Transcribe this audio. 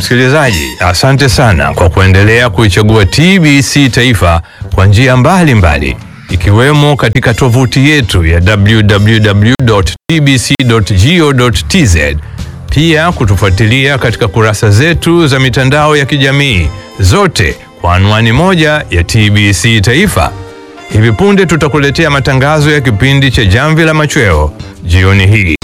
msikilizaji, asante sana kwa kuendelea kuichagua TBC Taifa kwa njia mbalimbali, ikiwemo katika tovuti yetu ya www.tbc.go.tz, pia kutufuatilia katika kurasa zetu za mitandao ya kijamii, zote kwa anwani moja ya TBC Taifa. Hivi punde tutakuletea matangazo ya kipindi cha Jamvi la Machweo jioni hii.